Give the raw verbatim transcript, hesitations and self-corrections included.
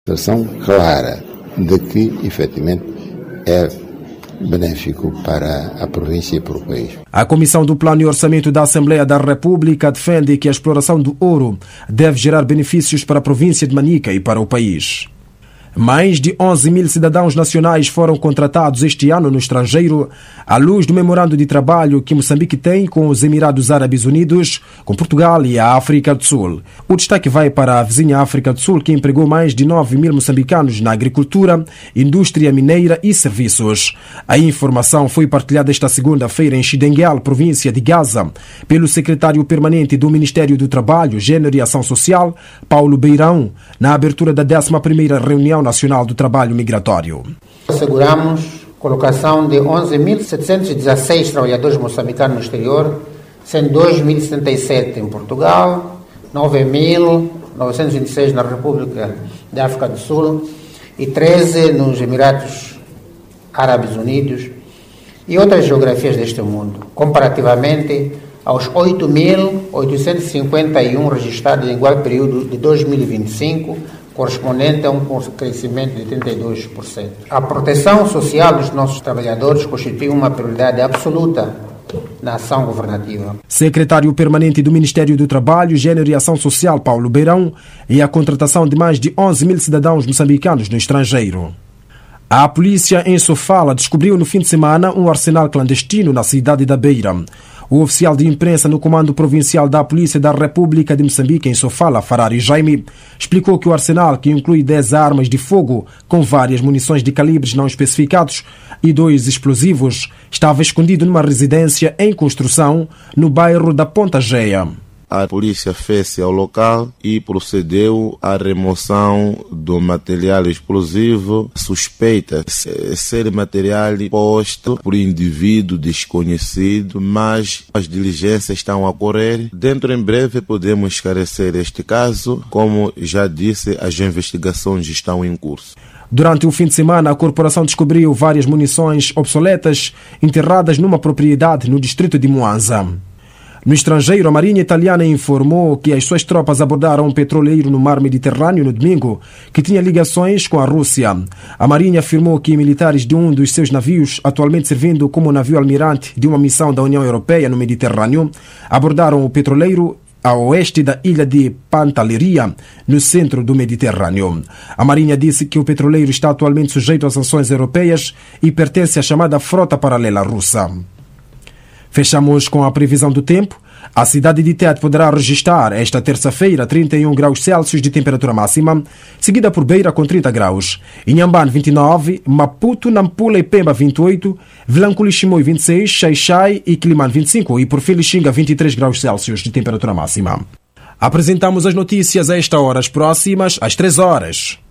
Situação clara de que, efetivamente, é benéfico para a província e para o país. A Comissão do Plano e Orçamento da Assembleia da República defende que a exploração do ouro deve gerar benefícios para a província de Manica e para o país. Mais de onze mil cidadãos nacionais foram contratados este ano no estrangeiro, à luz do memorando de trabalho que Moçambique tem com os Emirados Árabes Unidos, com Portugal e a África do Sul. O destaque vai para a vizinha África do Sul, que empregou mais de nove mil moçambicanos na agricultura, indústria mineira e serviços. A informação foi partilhada esta segunda-feira em Xidenguel, província de Gaza, pelo secretário permanente do Ministério do Trabalho, Gênero e Ação Social, Paulo Beirão, na abertura da décima primeira reunião Nacional do Trabalho Migratório. Asseguramos colocação de onze mil setecentos e dezesseis trabalhadores moçambicanos no exterior, sendo dois mil e setenta e sete em Portugal, nove mil novecentos e vinte e seis na República da África do Sul e treze nos Emirados Árabes Unidos e outras geografias deste mundo, comparativamente aos oito mil oitocentos e cinquenta e um registrados em igual período de dois mil e vinte e cinco, correspondente a um crescimento de trinta e dois por cento. A proteção social dos nossos trabalhadores constitui uma prioridade absoluta na ação governativa. Secretário permanente do Ministério do Trabalho, Gênero e Ação Social, Paulo Beirão, e a contratação de mais de onze mil cidadãos moçambicanos no estrangeiro. A polícia em Sofala descobriu no fim de semana um arsenal clandestino na cidade da Beira. O oficial de imprensa no Comando Provincial da Polícia da República de Moçambique, em Sofala, Farari Jaime, explicou que o arsenal, que inclui dez armas de fogo com várias munições de calibres não especificados e dois explosivos, estava escondido numa residência em construção no bairro da Ponta Geia. A polícia fez-se ao local e procedeu à remoção do material explosivo, suspeita ser material posto por indivíduo desconhecido, mas as diligências estão a ocorrer. Dentro em breve podemos esclarecer este caso. Como já disse, as investigações estão em curso. Durante o fim de semana, a corporação descobriu várias munições obsoletas enterradas numa propriedade no distrito de Mwanza. No estrangeiro, a Marinha Italiana informou que as suas tropas abordaram um petroleiro no mar Mediterrâneo no domingo, que tinha ligações com a Rússia. A Marinha afirmou que militares de um dos seus navios, atualmente servindo como navio almirante de uma missão da União Europeia no Mediterrâneo, abordaram o petroleiro a oeste da ilha de Pantelleria, no centro do Mediterrâneo. A Marinha disse que o petroleiro está atualmente sujeito a sanções europeias e pertence à chamada frota paralela russa. Fechamos com a previsão do tempo. A cidade de Tete poderá registrar esta terça-feira trinta e um graus Celsius de temperatura máxima, seguida por Beira com trinta graus, Inhambane vinte e nove, Maputo, Nampula e Pemba vinte e oito, Vilanculo Chimoio vinte e seis, Xai-Xai e Quilimane vinte e cinco e por Felixinga vinte e três graus Celsius de temperatura máxima. Apresentamos as notícias a esta hora, as próximas às três horas.